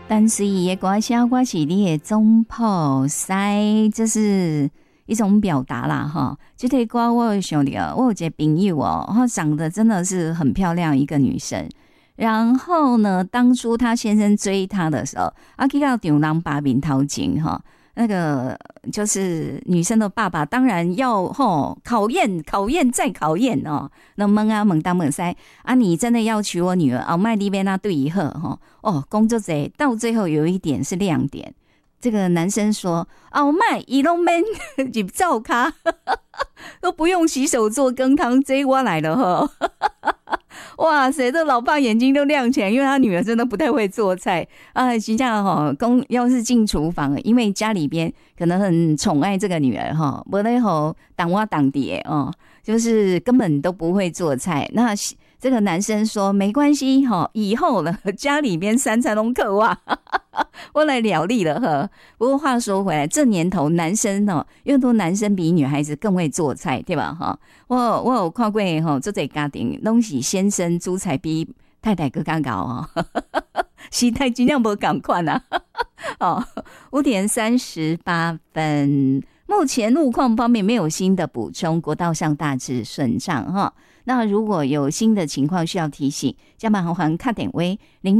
但是伊的歌声我是你的总铺师，这是一种表达啦哈。这首歌我有想到，我有一个朋友哦，她长得真的是很漂亮一个女生。然后呢，当初她先生追她的时候，去到场人把面头前哈。那个就是女生的爸爸，当然要考验再考验哦。那问啊问东问西啊，你真的要娶我女儿？麦利贝那对以后工作者到最后有一点是亮点。这个男生说：“麦伊拢免入灶卡，都不用洗手做羹汤，这我来了哈。”哇塞，这老爸眼睛都亮起来，因为他女儿真的不太会做菜啊。实际上要是进厨房，因为家里边可能很宠爱这个女儿没得挡我挡爹就是根本都不会做菜。那这个男生说没关系以后了家里边三餐都客哇，我来了力了不过话说回来，这年头男生因为都男生比女孩子更会做菜，对吧我有看过这个家庭都是先生煮菜比太太更高时代真的不同款啊5点38分，目前路况方面没有新的补充，国道上大致顺畅那如果有新的情况需要提醒，加麻烦打电话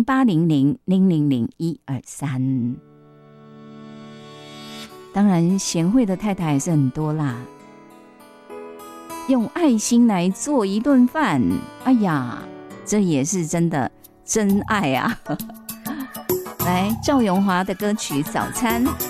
0800000123。当然贤惠的太太还是很多啦，用爱心来做一顿饭，哎呀，这也是真的真爱啊来，赵咏华的歌曲《早餐》。